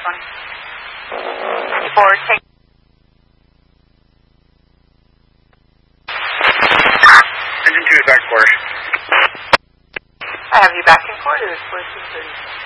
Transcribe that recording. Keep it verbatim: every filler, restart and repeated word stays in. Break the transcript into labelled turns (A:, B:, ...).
A: one. For take.
B: Engine two is back court.
A: I have you back in court. It is fourteen thirty.